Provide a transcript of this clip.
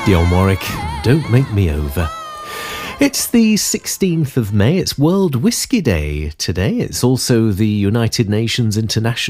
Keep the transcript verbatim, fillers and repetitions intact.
Dionne Warwick, Don't Make Me Over. It's the sixteenth of May, it's World Whiskey Day today. It's also the United Nations International